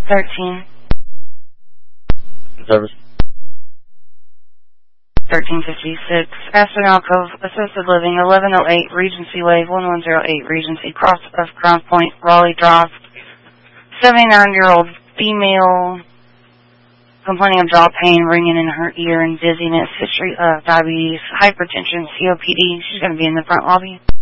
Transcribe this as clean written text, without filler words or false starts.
13. Service. 1356. Aspen Alcove, Assisted Living, 1108 Regency Way, 1108 Regency, cross of Crown Point, Raleigh Drive. 79-year-old female complaining of jaw pain, ringing in her ear, and dizziness, history of diabetes, hypertension, COPD. She's going to be in the front lobby.